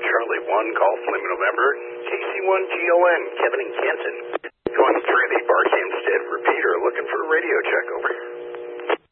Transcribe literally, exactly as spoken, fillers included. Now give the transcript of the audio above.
Charlie one, Golf Lima November, K C one G O N, Kevin and Canton. Going through the